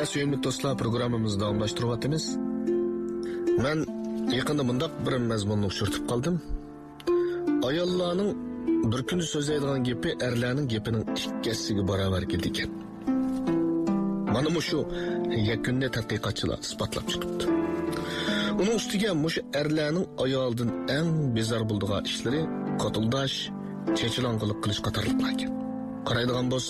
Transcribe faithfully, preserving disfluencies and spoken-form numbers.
Suyumli do'stlar, programmamizni davomlashtiryapmiz. Men yaqinda bundaq bir mazmunni uchirtib qoldim. Ayollarning bir kun so'zlaydigan gapi erlarning gapining ikkisiga barobar keldi ekan. Mana shu yakunda tadqiqotchilar isbotlab chiqibdi. Uning ustiga mush erlarning ayoldan eng bezar bo'ldigan ishlari qotildash, chechilonqilik qilish qatorliqlar ekan. Qaraydigan bo'lsa